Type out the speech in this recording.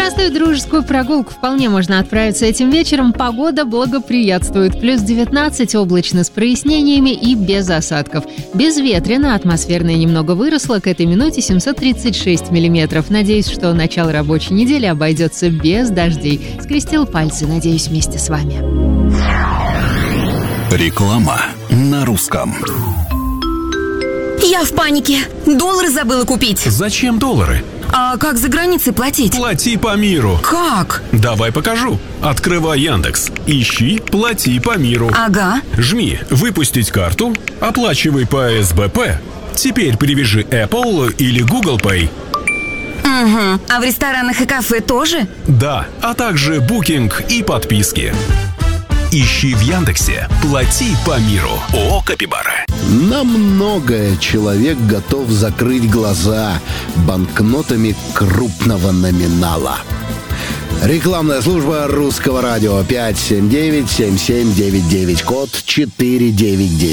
простую дружескую прогулку вполне можно отправиться этим вечером. Погода благоприятствует. Плюс 19, облачно с прояснениями и без осадков. Безветренно, атмосферное немного выросло. К этой минуте 736 миллиметров. Надеюсь, что начало рабочей недели обойдется без дождей. Скрестил пальцы, надеюсь, вместе с вами. Реклама на русском. Я в панике. Доллары забыла купить. Зачем доллары? А как за границей платить? Плати по миру. Как? Давай покажу. Открывай Яндекс. Ищи «Плати по миру». Ага. Жми «Выпустить карту», оплачивай по СБП. Теперь привяжи Apple или Google Pay. Угу. А в ресторанах и кафе тоже? Да, а также букинг и подписки. Ищи в Яндексе «Плати по миру». ООО «Капибара». На многое человек готов закрыть глаза банкнотами крупного номинала. Рекламная служба Русского радио 579-7799, код 499.